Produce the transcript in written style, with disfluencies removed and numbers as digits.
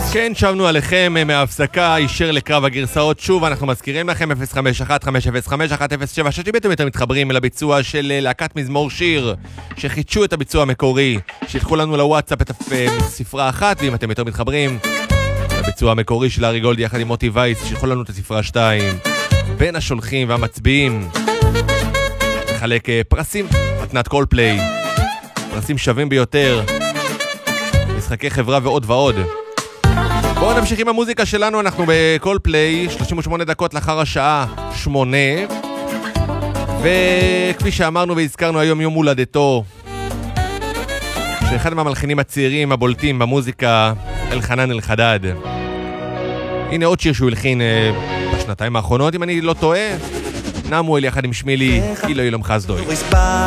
כן, שבנו עליכם מההפסקה, אישר לקרב הגרסאות. שוב, אנחנו מזכירים לכם 051-505-1076, אם אתם יותר מתחברים לביצוע של להקת מזמור שיר, שחידשו את הביצוע המקורי, שילחו לנו לוואטסאפ את ספרה אחת, ואם אתם יותר מתחברים לביצוע המקורי של ארי גולד יחד עם מוטי וייס, שילחו לנו את הספרה 2. בין השולחים והמצביעים נחלק פרסים, מתנת קולפליי, פרסים שווים ביותר, משחקי חברה ועוד ועוד. בואו נמשיך עם המוזיקה שלנו, אנחנו בקולפליי, 38 דקות לאחר השעה 8, וכפי שאמרנו והזכרנו, היום יום הולדתו שאחד מהמלחינים הצעירים הבולטים במוזיקה, אלחנן אלחדד. הנה עוד שיר שהוא הלחין בשנתיים האחרונות, אם אני לא טועה, נמואל יחד עם שמילי, אילו אילום חסדוי.